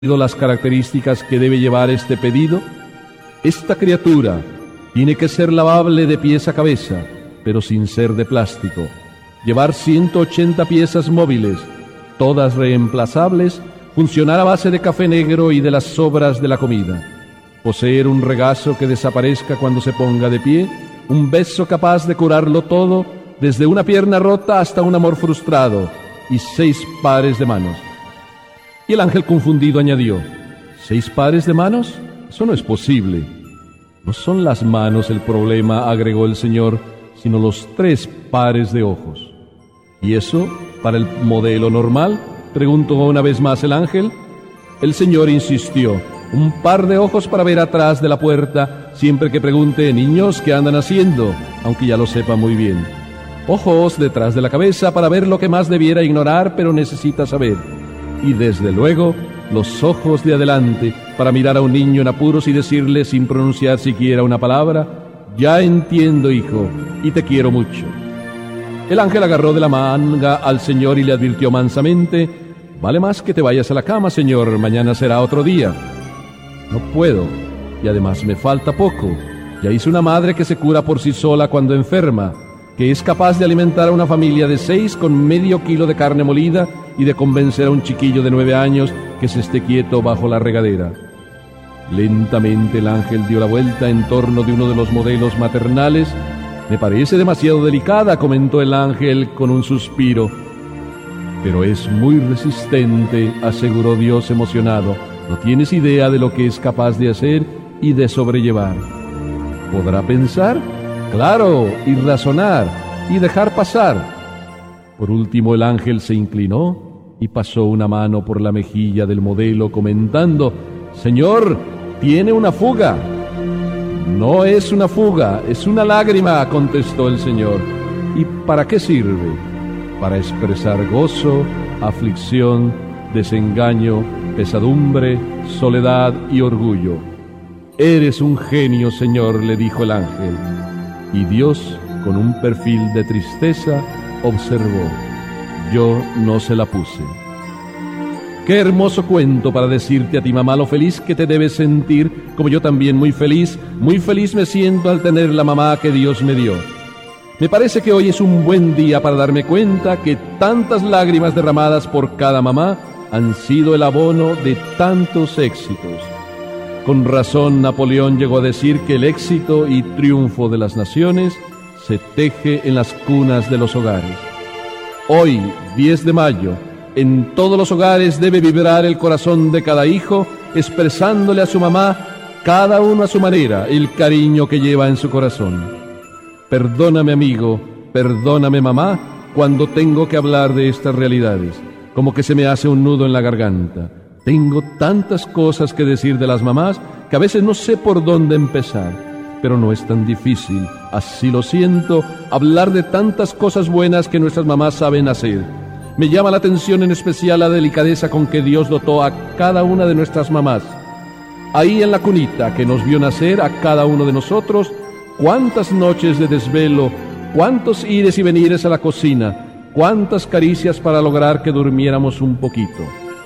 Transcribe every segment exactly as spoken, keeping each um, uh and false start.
las características que debe llevar este pedido? Esta criatura tiene que ser lavable de pies a cabeza, pero sin ser de plástico. Llevar ciento ochenta piezas móviles, todas reemplazables, funcionar a base de café negro y de las sobras de la comida. Poseer un regazo que desaparezca cuando se ponga de pie, un beso capaz de curarlo todo, desde una pierna rota hasta un amor frustrado, y seis pares de manos. Y el ángel confundido añadió: ¿seis pares de manos? Eso no es posible. No son las manos el problema, agregó el Señor, sino los tres pares de ojos. ¿Y eso para el modelo normal?, preguntó una vez más el ángel. El Señor insistió: un par de ojos para ver atrás de la puerta siempre que pregunte: niños, ¿qué andan haciendo?, aunque ya lo sepa muy bien. Ojos detrás de la cabeza para ver lo que más debiera ignorar pero necesita saber. Y desde luego, los ojos de adelante para mirar a un niño en apuros y decirle sin pronunciar siquiera una palabra: ya entiendo, hijo, y te quiero mucho. El ángel agarró de la manga al Señor y le advirtió mansamente: vale más que te vayas a la cama, Señor, mañana será otro día. No puedo, y además me falta poco. Ya hice una madre que se cura por sí sola cuando enferma, que es capaz de alimentar a una familia de seis con medio kilo de carne molida y de convencer a un chiquillo de nueve años que se esté quieto bajo la regadera. Lentamente el ángel dio la vuelta en torno de uno de los modelos maternales. Me parece demasiado delicada, comentó el ángel con un suspiro. Pero es muy resistente, aseguró Dios emocionado. No tienes idea de lo que es capaz de hacer y de sobrellevar. ¿Podrá pensar? Claro, y razonar, y dejar pasar. Por último el ángel se inclinó y pasó una mano por la mejilla del modelo comentando: Señor, tiene una fuga. No es una fuga, es una lágrima, contestó el Señor. ¿Y para qué sirve? Para expresar gozo, aflicción, desengaño, pesadumbre, soledad y orgullo. Eres un genio, Señor, le dijo el ángel. Y Dios, con un perfil de tristeza, observó: yo no se la puse. Qué hermoso cuento para decirte a ti, mamá, lo feliz que te debes sentir, como yo también muy feliz, muy feliz me siento al tener la mamá que Dios me dio. Me parece que hoy es un buen día para darme cuenta que tantas lágrimas derramadas por cada mamá han sido el abono de tantos éxitos. Con razón Napoleón llegó a decir que el éxito y triunfo de las naciones se teje en las cunas de los hogares. Hoy, diez de mayo, en todos los hogares debe vibrar el corazón de cada hijo, expresándole a su mamá, cada uno a su manera, el cariño que lleva en su corazón. Perdóname, amigo, perdóname, mamá, cuando tengo que hablar de estas realidades, como que se me hace un nudo en la garganta. Tengo tantas cosas que decir de las mamás que a veces no sé por dónde empezar, pero no es tan difícil, así lo siento, hablar de tantas cosas buenas que nuestras mamás saben hacer. Me llama la atención en especial la delicadeza con que Dios dotó a cada una de nuestras mamás. Ahí en la cunita que nos vio nacer a cada uno de nosotros, cuántas noches de desvelo, cuántos ires y venires a la cocina, cuántas caricias para lograr que durmiéramos un poquito.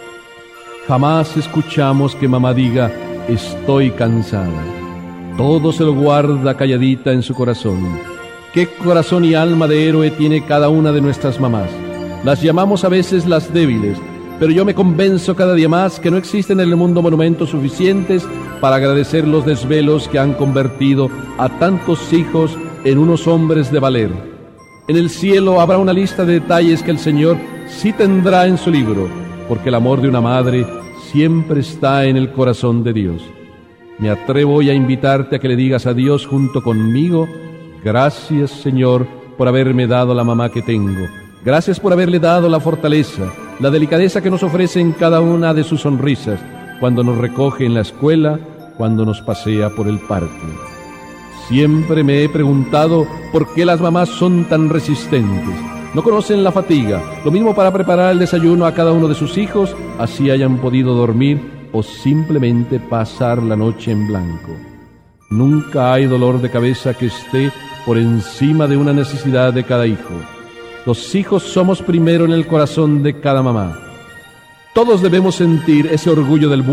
Jamás escuchamos que mamá diga: estoy cansada. Todo se lo guarda calladita en su corazón. Qué corazón y alma de héroe tiene cada una de nuestras mamás. Las llamamos a veces las débiles, pero yo me convenzo cada día más que no existen en el mundo monumentos suficientes para agradecer los desvelos que han convertido a tantos hijos en unos hombres de valer. En el cielo habrá una lista de detalles que el Señor sí tendrá en su libro, porque el amor de una madre siempre está en el corazón de Dios. Me atrevo hoy a invitarte a que le digas a Dios junto conmigo: gracias, Señor, por haberme dado la mamá que tengo. Gracias por haberle dado la fortaleza, la delicadeza que nos ofrece en cada una de sus sonrisas, cuando nos recoge en la escuela, cuando nos pasea por el parque. Siempre me he preguntado por qué las mamás son tan resistentes. No conocen la fatiga, lo mismo para preparar el desayuno a cada uno de sus hijos, así hayan podido dormir o simplemente pasar la noche en blanco. Nunca hay dolor de cabeza que esté por encima de una necesidad de cada hijo. Los hijos somos primero en el corazón de cada mamá. Todos debemos sentir ese orgullo del